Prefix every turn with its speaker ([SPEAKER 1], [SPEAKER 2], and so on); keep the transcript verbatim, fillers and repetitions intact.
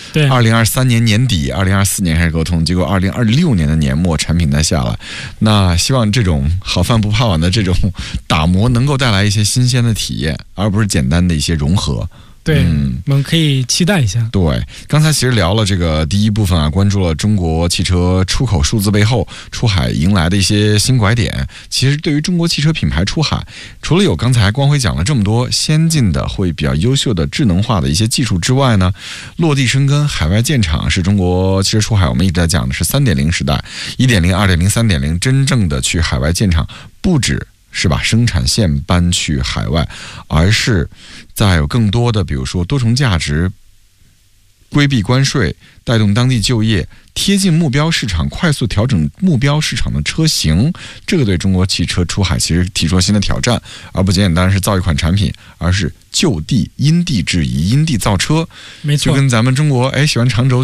[SPEAKER 1] 对，
[SPEAKER 2] 二零二三年年底，二零二四年开始沟通，结果二零二六年的年末产品才下来。那希望这种好饭不怕晚的这种打磨能够带来一些新鲜的体验，而不是简单的一些融合。
[SPEAKER 1] 对、嗯，我们可以期待一下。
[SPEAKER 2] 对，刚才其实聊了这个第一部分啊，关注了中国汽车出口数字背后出海迎来的一些新拐点。其实对于中国汽车品牌出海，除了有刚才光辉讲了这么多先进的、会比较优秀的智能化的一些技术之外呢，落地生根、海外建厂是中国汽车出海我们一直在讲的是 三点零 时代， 一点零、二点零、三点零， 真正的去海外建厂，不止是把生产线搬去海外，而是再有更多的比如说多重价值，规避关税，带动当地就业，贴近目标市场，快速调整目标市场的车型，这个对中国汽车出海其实提出了新的挑战，而不简单是造一款产品，而是就地因地制宜，因地造车。
[SPEAKER 1] 没错，
[SPEAKER 2] 就跟咱们中国哎喜欢长轴